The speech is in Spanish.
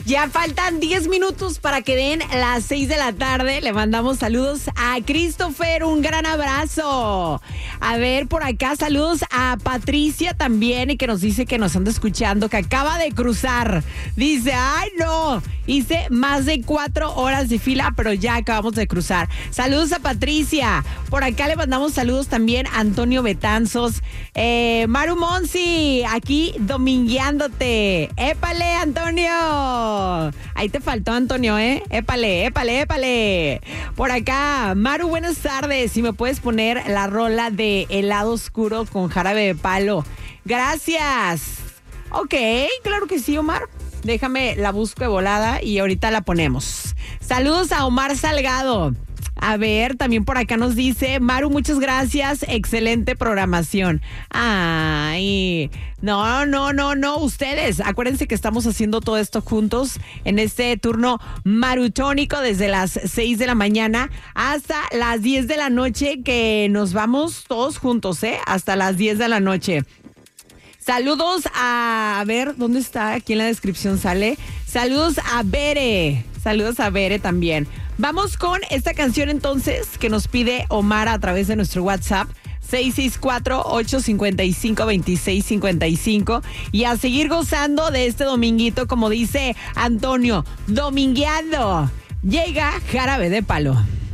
Ya faltan 10 minutos para que den las 6 de la tarde. Le mandamos saludos a Christopher, un gran abrazo. A ver, por acá saludos a Patricia también, y que nos dice que nos anda escuchando, que acaba de cruzar. Dice, ay no, hice más de 4 horas de fila, pero ya acabamos de cruzar. Saludos a Patricia. Por acá le mandamos saludos también a Antonio Betanzos. Maru Monsi, aquí domingueándote. ¡Épale, Antonio! Ahí te faltó, Antonio, ¿eh? ¡Épale, épale, épale! Por acá, Maru, buenas tardes. Si me puedes poner la rola de Helado Oscuro con Jarabe de Palo. Gracias. Ok, claro que sí, Omar. Déjame, la busco de volada y ahorita la ponemos. Saludos a Omar Salgado. A ver, también por acá nos dice, Maru, muchas gracias, excelente programación. Ay, no, ustedes, acuérdense que estamos haciendo todo esto juntos en este turno marutónico desde las 6 de la mañana hasta las 10 de la noche, que nos vamos todos juntos, hasta las 10 de la noche. Saludos a ver, ¿dónde está? Aquí en la descripción sale. Saludos a Bere. Saludos a Bere también. Vamos con esta canción entonces que nos pide Omar a través de nuestro WhatsApp 664-855-2655, y a seguir gozando de este dominguito, como dice Antonio, domingueando. Llega Jarabe de Palo.